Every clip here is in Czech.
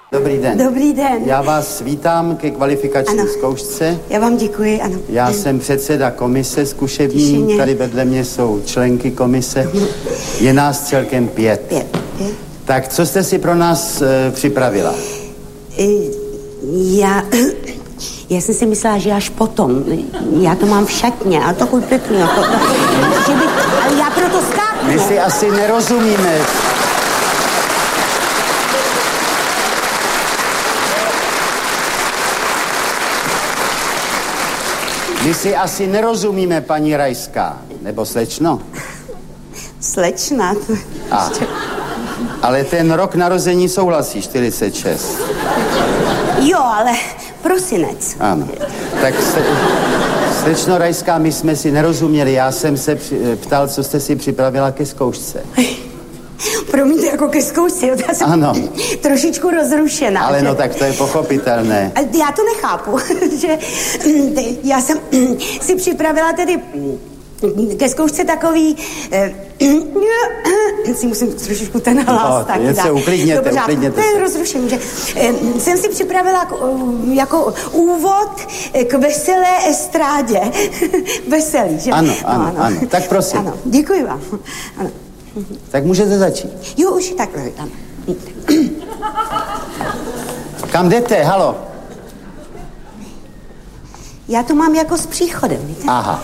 Dobrý den. Dobrý den. Já vás vítám ke kvalifikační zkoušce. Já vám děkuji, ano. Já jsem předseda komise zkušební, tady vedle mě jsou členky komise. Je nás celkem 5. Tak co jste si pro nás připravila? Já jsem si myslela, že až potom. Já to mám v šatně, a takový pěkný. Ale já proto skáknu. My si asi nerozumíme. My si asi nerozumíme, paní Rajská. Nebo slečno? Slečna. Ale ten rok narození souhlasí, 46. Jo, ale prosinec. Ano. Tak slečno Rajská, my jsme si nerozuměli. Já jsem se ptal, co jste si připravila ke zkoušce. Promiňte, jako ke zkoušce, já jsem ano. Trošičku rozrušená. Ale že? no, tak to je pochopitelné. Já to nechápu, že já jsem si připravila tedy ke zkoušce takový... si musím trošičku ten hlas taky dát. Se uklidněte, uklidněte se. Rozrušení, že jsem si připravila jako úvod k veselé estrádě. Veselý, že? Ano. Tak prosím. Ano, děkuji vám. Ano. Tak můžete začít. Jo, už takhle. Ano. Kam jdete, halo? Já to mám jako s příchodem, víte? Aha.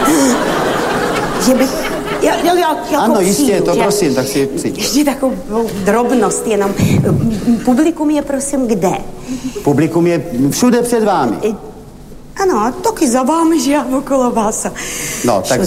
Že bych... Jako ano, jistě, přijdu, to že? prosím, tak si přijď. Ještě takovou drobnost jenom. Publikum je, prosím, kde? Publikum je všude před vámi. Ano, taky za vámi, že já okolo vás. No, tak